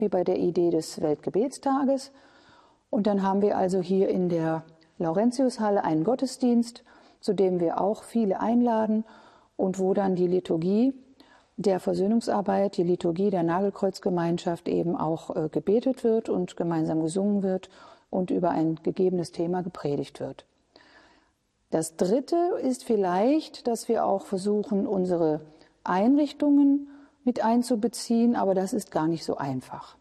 wie bei der Idee des Weltgebetstages. Und dann haben wir also hier in der Laurentiushalle einen Gottesdienst, zu dem wir auch viele einladen und wo dann die Liturgie der Versöhnungsarbeit, die Liturgie der Nagelkreuzgemeinschaft eben auch gebetet wird und gemeinsam gesungen wird und über ein gegebenes Thema gepredigt wird. Das Dritte ist vielleicht, dass wir auch versuchen, unsere Einrichtungen mit einzubeziehen, aber das ist gar nicht so einfach.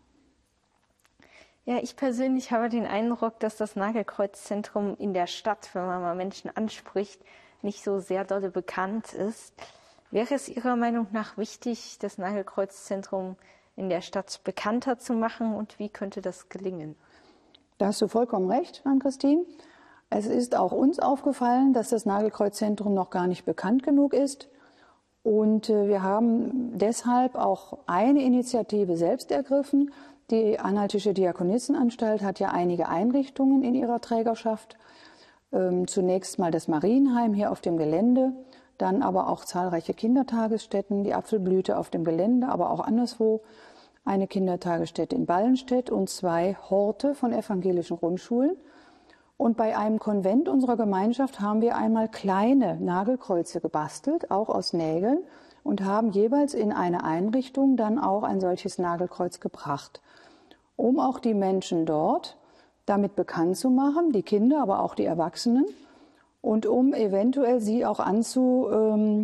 Ja, ich persönlich habe den Eindruck, dass das Nagelkreuzzentrum in der Stadt, wenn man mal Menschen anspricht, nicht so sehr dolle bekannt ist. Wäre es Ihrer Meinung nach wichtig, das Nagelkreuzzentrum in der Stadt bekannter zu machen und wie könnte das gelingen? Da hast du vollkommen recht, Ann-Christine. Es ist auch uns aufgefallen, dass das Nagelkreuzzentrum noch gar nicht bekannt genug ist. Und wir haben deshalb auch eine Initiative selbst ergriffen. Die Anhaltische Diakonissenanstalt hat ja einige Einrichtungen in ihrer Trägerschaft. Zunächst mal das Marienheim hier auf dem Gelände, dann aber auch zahlreiche Kindertagesstätten, die Apfelblüte auf dem Gelände, aber auch anderswo. Eine Kindertagesstätte in Ballenstedt und 2 Horte von evangelischen Grundschulen. Und bei einem Konvent unserer Gemeinschaft haben wir einmal kleine Nagelkreuze gebastelt, auch aus Nägeln, und haben jeweils in eine Einrichtung dann auch ein solches Nagelkreuz gebracht, um auch die Menschen dort damit bekannt zu machen, die Kinder, aber auch die Erwachsenen, und um eventuell sie auch anzuhalten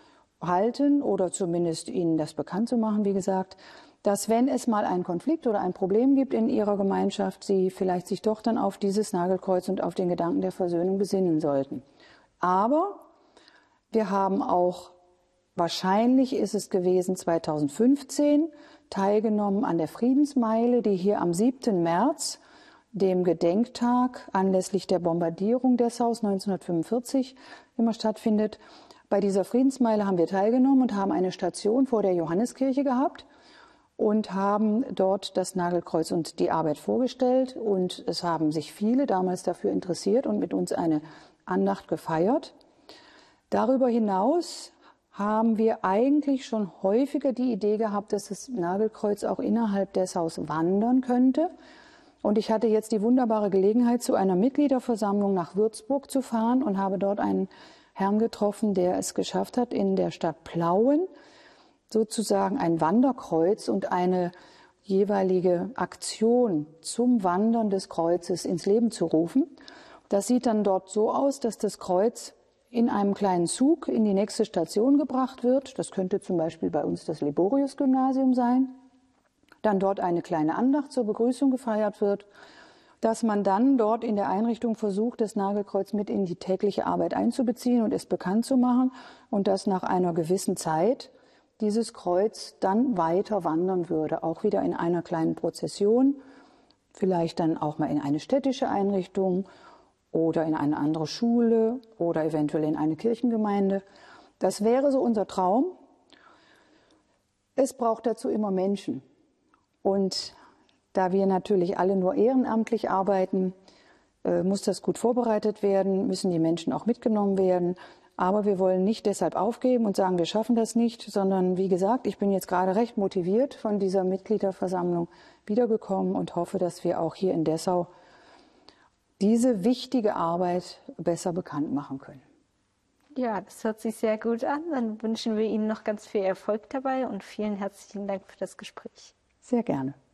oder zumindest ihnen das bekannt zu machen, wie gesagt, dass wenn es mal einen Konflikt oder ein Problem gibt in ihrer Gemeinschaft, sie vielleicht sich doch dann auf dieses Nagelkreuz und auf den Gedanken der Versöhnung besinnen sollten. Aber wir haben auch, wahrscheinlich ist es gewesen 2015, teilgenommen an der Friedensmeile, die hier am 7. März, dem Gedenktag anlässlich der Bombardierung Dessaus 1945, immer stattfindet. Bei dieser Friedensmeile haben wir teilgenommen und haben eine Station vor der Johanneskirche gehabt und haben dort das Nagelkreuz und die Arbeit vorgestellt. Und es haben sich viele damals dafür interessiert und mit uns eine Andacht gefeiert. Darüber hinaus haben wir eigentlich schon häufiger die Idee gehabt, dass das Nagelkreuz auch innerhalb Dessaus wandern könnte. Und ich hatte jetzt die wunderbare Gelegenheit, zu einer Mitgliederversammlung nach Würzburg zu fahren und habe dort einen Herrn getroffen, der es geschafft hat, in der Stadt Plauen sozusagen ein Wanderkreuz und eine jeweilige Aktion zum Wandern des Kreuzes ins Leben zu rufen. Das sieht dann dort so aus, dass das Kreuz in einem kleinen Zug in die nächste Station gebracht wird. Das könnte zum Beispiel bei uns das Liborius-Gymnasium sein. Dann dort eine kleine Andacht zur Begrüßung gefeiert wird, dass man dann dort in der Einrichtung versucht, das Nagelkreuz mit in die tägliche Arbeit einzubeziehen und es bekannt zu machen und dass nach einer gewissen Zeit dieses Kreuz dann weiter wandern würde, auch wieder in einer kleinen Prozession, vielleicht dann auch mal in eine städtische Einrichtung oder in eine andere Schule oder eventuell in eine Kirchengemeinde. Das wäre so unser Traum. Es braucht dazu immer Menschen. Und da wir natürlich alle nur ehrenamtlich arbeiten, muss das gut vorbereitet werden, müssen die Menschen auch mitgenommen werden. Aber wir wollen nicht deshalb aufgeben und sagen, wir schaffen das nicht, sondern wie gesagt, ich bin jetzt gerade recht motiviert von dieser Mitgliederversammlung wiedergekommen und hoffe, dass wir auch hier in Dessau diese wichtige Arbeit besser bekannt machen können. Ja, das hört sich sehr gut an. Dann wünschen wir Ihnen noch ganz viel Erfolg dabei und vielen herzlichen Dank für das Gespräch. Sehr gerne.